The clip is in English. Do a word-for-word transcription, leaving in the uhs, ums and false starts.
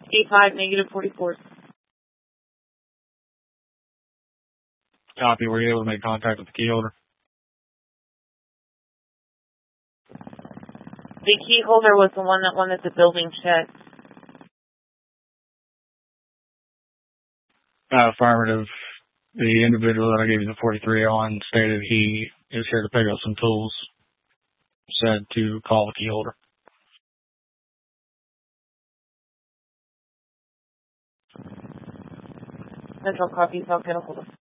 eight five, negative forty-four. Copy. Were you able to make contact with the key holder? The key holder was the one that wanted the building checked. Uh, affirmative. The individual that I gave you the forty-three on stated he is here to pick up some tools. Said to call the key holder. Central copies, I'll get a hold of